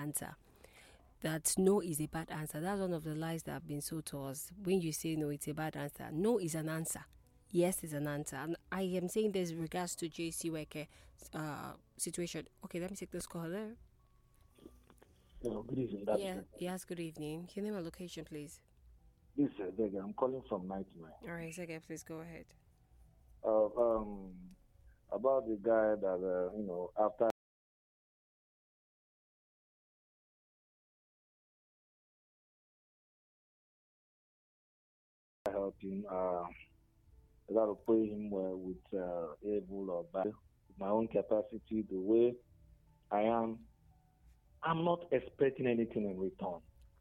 answer. That no is a bad answer. That's one of the lies that have been sold to us. When you say no, it's a bad answer. No is an answer. Yes is an answer. And I am saying this in regards to JC Weke situation. Okay, let me take this call. Hello. Good evening. Yes, good evening. Your name and location, please. This is Zega. I'm calling from Nightmare. All right, Zega, please go ahead. About the guy that, after I help him, I got to pay him with evil or bad. With my own capacity, the way I am, I'm not expecting anything in return.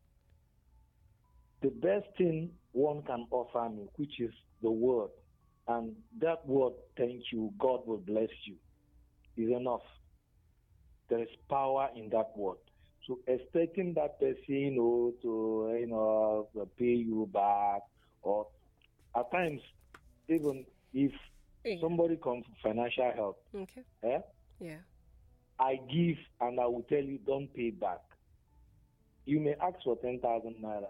The best thing one can offer me, which is the word, and that word, thank you, God will bless you, is enough. There is power in that word. So expecting that person to pay you back, or at times, even if somebody comes for financial help, I give and I will tell you, don't pay back. You may ask for 10,000 naira.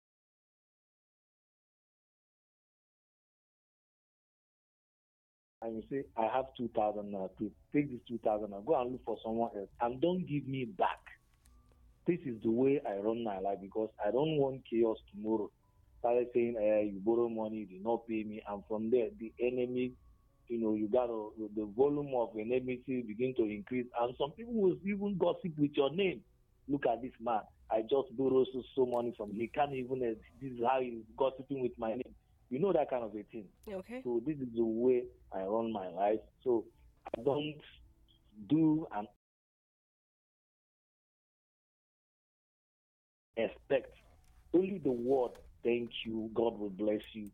And you say, I have 2,000 naira. Please take this 2,000 and go and look for someone else. And don't give me back. This is the way I run my life, because I don't want chaos tomorrow. Started saying, you borrow money, you did not pay me. And from there, the enemy, the volume of enmity begin to increase. And some people will even gossip with your name. Look at this man. I just borrowed so money from him. He can't even, this is how he's gossiping with my name. You know, that kind of a thing. Okay. So this is the way I run my life. So I don't do and expect. Only the word, thank you, God will bless you.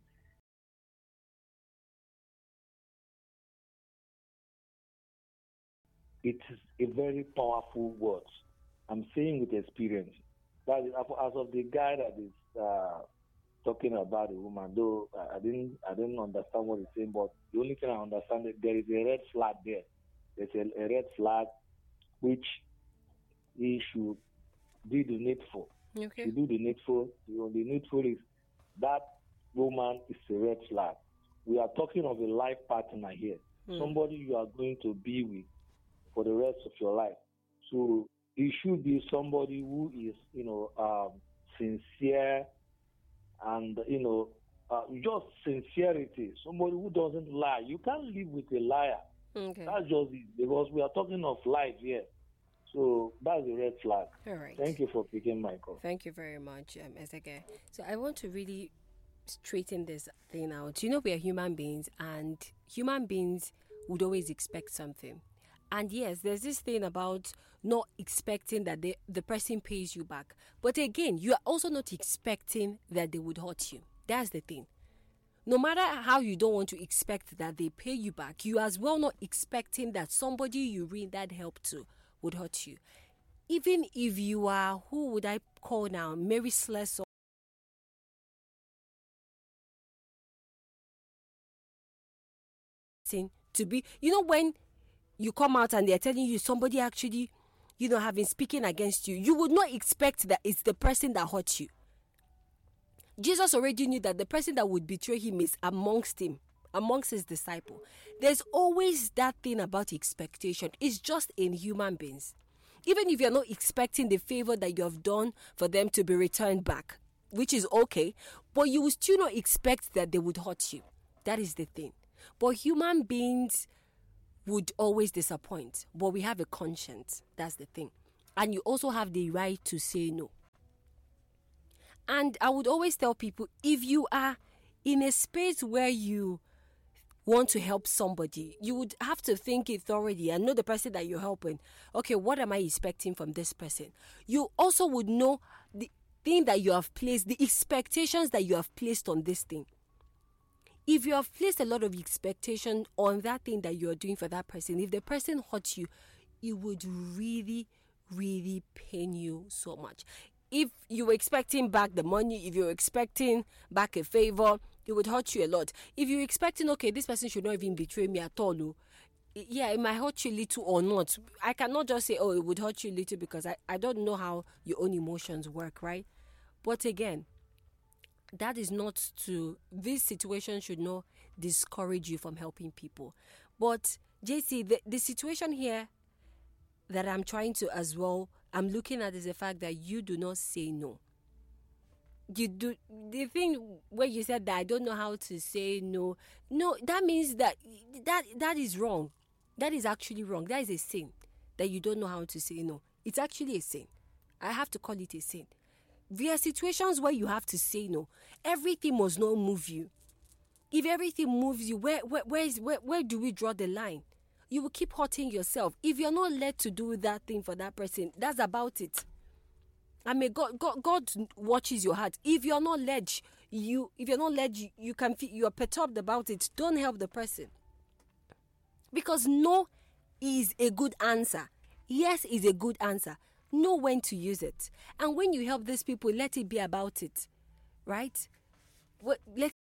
It is a very powerful word. I'm saying with experience. That is, as of the guy that is talking about the woman, though I didn't understand what he's saying, but the only thing I understand is there is a red flag there. There's a red flag which he should do the needful. Okay. To do the needful. The needful is that woman is a red flag. We are talking of a life partner here. Somebody you are going to be with for the rest of your life. So it should be somebody who is, sincere and, just sincerity. Somebody who doesn't lie. You can't live with a liar. Okay. That's just it, because we are talking of life here. So that's a red flag. All right. Thank you for picking my call. Thank you very much, Ezeke. So I want to really straighten this thing out. We are human beings, and human beings would always expect something. And yes, there's this thing about not expecting that the person pays you back. But again, you are also not expecting that they would hurt you. That's the thing. No matter how you don't want to expect that they pay you back, you as well not expecting that somebody you rendered help to would hurt you. Even if you are, who would I call now, Mary Slessor, to be, when you come out and they're telling you somebody actually, have been speaking against you, you would not expect that it's the person that hurt you. Jesus already knew that the person that would betray him is amongst his disciple. There's always that thing about expectation. It's just in human beings. Even if you're not expecting the favor that you have done for them to be returned back, which is okay, but you will still not expect that they would hurt you. That is the thing. But human beings would always disappoint. But we have a conscience. That's the thing. And you also have the right to say no. And I would always tell people, if you are in a space where you want to help somebody, you would have to think it thoroughly and know the person that you're helping. Okay, what am I expecting from this person? You also would know the thing that you have placed, the expectations that you have placed on this thing. If you have placed a lot of expectation on that thing that you're doing for that person, if the person hurts you, it would really, really pain you so much. If you were expecting back the money, if you're expecting back a favor, it would hurt you a lot. If you're expecting, okay, this person should not even betray me at all, yeah, it might hurt you little or not. I cannot just say, oh, it would hurt you little, because I don't know how your own emotions work, right? But again, that is not to, this situation should not discourage you from helping people. But JC, the situation here that I'm trying to as well, I'm looking at, is the fact that you do not say no. You do the thing where you said that I don't know how to say no. No, that means that is wrong. That is actually wrong. That is a sin, that you don't know how to say no. It's actually a sin. I have to call it a sin. There are situations where you have to say no. Everything must not move you. If everything moves you, where do we draw the line? You will keep hurting yourself. If you're not led to do that thing for that person, that's about it. I mean, God watches your heart. If you're not led, you can feel you're perturbed about it. Don't help the person, because no is a good answer. Yes is a good answer. Know when to use it, and when you help these people, let it be about it, right? Let